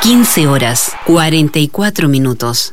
15 horas, 44 minutos.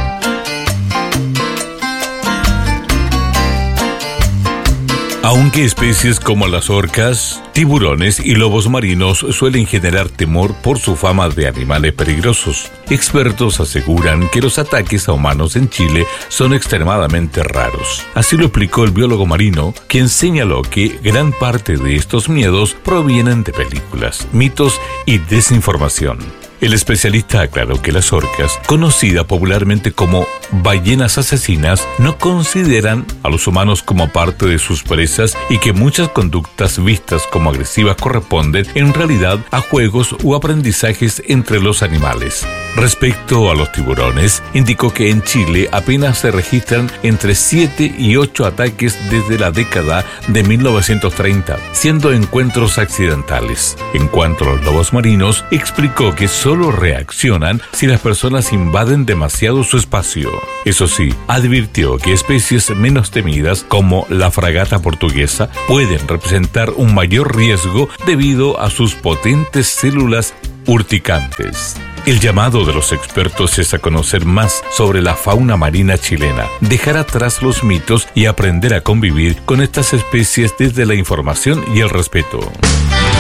Aunque especies como las orcas, tiburones y lobos marinos suelen generar temor por su fama de animales peligrosos, expertos aseguran que los ataques a humanos en Chile son extremadamente raros. Así lo explicó el biólogo marino, quien señaló que gran parte de estos miedos provienen de películas, mitos y desinformación. El especialista aclaró que las orcas, conocidas popularmente como ballenas asesinas, no consideran a los humanos como parte de sus presas y que muchas conductas vistas como agresivas corresponden en realidad a juegos o aprendizajes entre los animales. Respecto a los tiburones, indicó que en Chile apenas se registran entre 7 y 8 ataques desde la década de 1930, siendo encuentros accidentales. En cuanto a los lobos marinos, explicó que solo reaccionan si las personas invaden demasiado su espacio. Eso sí, advirtió que especies menos temidas como la fragata portuguesa pueden representar un mayor riesgo debido a sus potentes células urticantes. El llamado de los expertos es a conocer más sobre la fauna marina chilena, dejar atrás los mitos y aprender a convivir con estas especies desde la información y el respeto.